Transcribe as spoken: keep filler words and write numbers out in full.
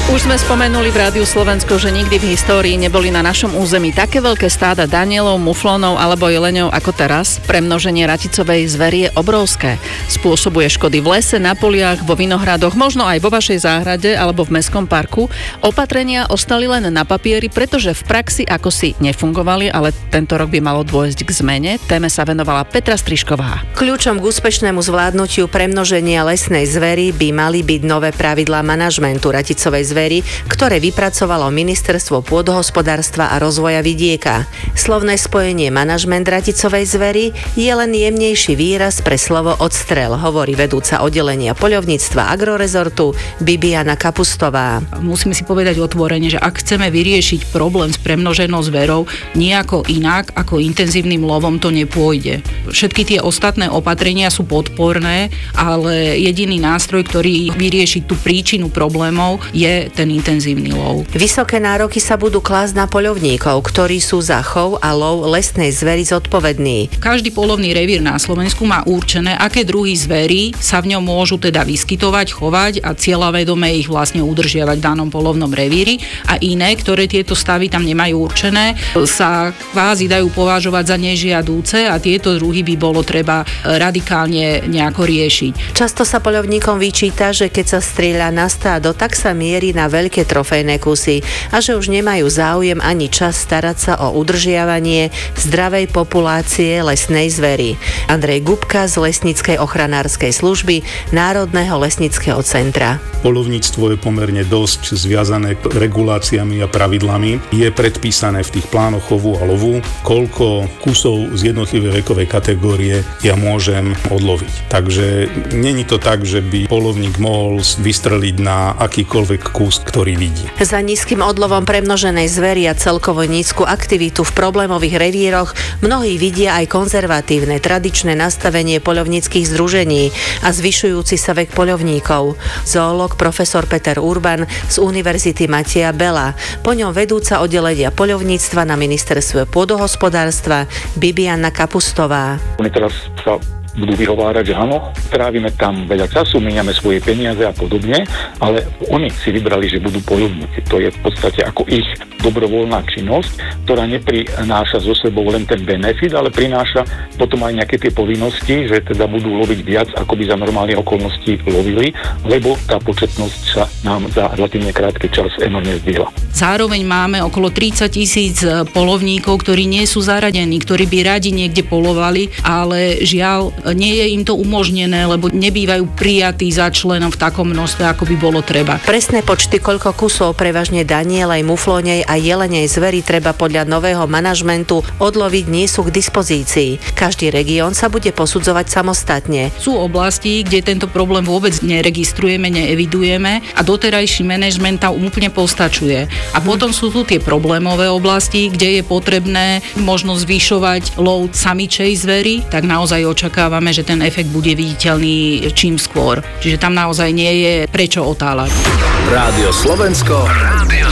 Už sme spomenuli v Rádiu Slovensko, že nikdy v histórii neboli na našom území také veľké stáda danielov, muflónov alebo jeleňov ako teraz. Premnoženie raticovej zveri je obrovské. Spôsobuje škody v lese, na poliach, vo vinohradoch, možno aj vo vašej záhrade alebo v mestskom parku. Opatrenia ostali len na papieri, pretože v praxi ako si nefungovali, ale tento rok by malo dôjsť k zmene. Téme sa venovala Petra Strižková. Kľúčom k úspešnému zvládnutiu premnoženia lesnej zveri by mali byť nové pravidlá manažmentu raticovej zveri, ktoré vypracovalo Ministerstvo pôdohospodárstva a rozvoja vidieka. Slovné spojenie manažment raticovej zveri je len jemnejší výraz pre slovo odstrel, hovorí vedúca oddelenia poľovníctva Agrorezortu Bibiana Kapustová. Musíme si povedať otvorene, že ak chceme vyriešiť problém s premnoženou zverou, nejako inak ako intenzívnym lovom to nepôjde. Všetky tie ostatné opatrenia sú podporné, ale jediný nástroj, ktorý vyrieši tú príčinu problémov, je ten intenzívny lov. Vysoké nároky sa budú klásť na poľovníkov, ktorí sú za chov a lov lesnej zveri zodpovední. Každý poľovný revír na Slovensku má určené, aké druhy zverí sa v ňom môžu teda vyskytovať, chovať a cieľavedome ich vlastne udržiavať v danom poľovnom revíri, a iné, ktoré tieto stavy tam nemajú určené, sa kvázi dajú považovať za nežiadúce a tieto druhy by bolo treba radikálne nejako riešiť. Často sa poľovníkom vyčíta, že keď sa strieľa na stádo, tak sa mierí na veľké trofejné kusy a že už nemajú záujem ani čas starať sa o udržiavanie zdravej populácie lesnej zveri. Andrej Gubka z Lesníckej ochranárskej služby Národného lesníckeho centra. Poľovníctvo je pomerne dosť zviazané reguláciami a pravidlami. Je predpísané v tých plánoch chovu a lovu, koľko kusov z jednotlivej vekovej kategórie ja môžem odloviť. Takže není to tak, že by poľovník mohol vystreliť na akýkoľvek kus, ktorý vidí. Za nízkym odlovom premnoženej zveri a celkovo nízku aktivitu v problémových revíroch mnohí vidia aj konzervatívne, tradičné nastavenie poľovníckych združení a zvyšujúci sa vek poľovníkov. Zoológ profesor Peter Urban z Univerzity Mateja Bela, po ňom vedúca oddelenia poľovníctva na Ministerstve pôdohospodárstva Bibiana Kapustová. Oni teraz sa budú vyhovárať, že áno, trávime tam veľa času, míňame svoje peniaze a podobne, ale oni si vybrali, že budú poľovníci. To je v podstate ako ich dobrovoľná činnosť, ktorá neprináša zo sebou len ten benefit, ale prináša potom aj nejaké tie povinnosti, že teda budú loviť viac, ako by za normálne okolnosti lovili, lebo tá početnosť sa nám za relatívne krátky čas enormne zdvihla. Zároveň máme okolo tridsať tisíc poľovníkov, ktorí nie sú zaradení, ktorí by radi niekde poľovali, ale žiaľ nie je im to umožnené, lebo nebývajú prijatí za členom v takom množstve, ako by bolo treba. Presné počty, koľko kusov prevažne danielej, muflónej a jelenej zveri treba podľa nového manažmentu odloviť, nie sú k dispozícii. Každý región sa bude posudzovať samostatne. Sú oblasti, kde tento problém vôbec neregistrujeme, neevidujeme a doterajší manažment tam úplne postačuje. A potom sú tu tie problémové oblasti, kde je potrebné možno zvyšovať lov samičej zveri, tak naozaj očakávame, že ten efekt bude viditeľný čím skôr. Čiže tam naozaj nie je prečo otáľať. Rádio Slovensko. Rádio